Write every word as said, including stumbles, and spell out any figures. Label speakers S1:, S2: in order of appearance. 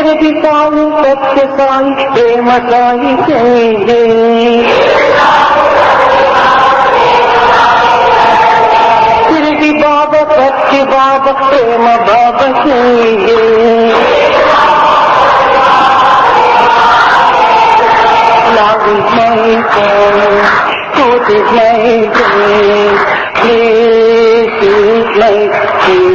S1: తిరిగి సాయి సత్య సాయి ప్రేమ సాయి జై జై. తిరిగి బాబా సత్య బాబా ప్రేమ బాబా జై జై. Love is my God, truth is my God, grace is my God.